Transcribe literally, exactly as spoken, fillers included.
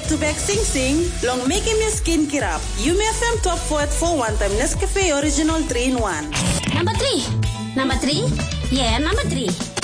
to back sing sing, long making your skin kirap. You may F M top four for one time Nescafe Original three in one. Number three. Number three? Yeah, number three.